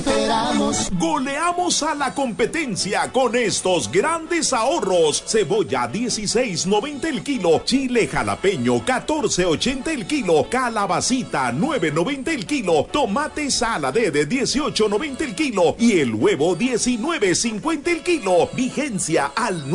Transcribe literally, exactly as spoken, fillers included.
Goleamos a la competencia con estos grandes ahorros. Cebolla dieciséis noventa el kilo, chile jalapeño catorce ochenta el kilo, calabacita nueve noventa el kilo, tomate saladé de dieciocho noventa el kilo y el huevo diecinueve cincuenta el kilo. Vigencia al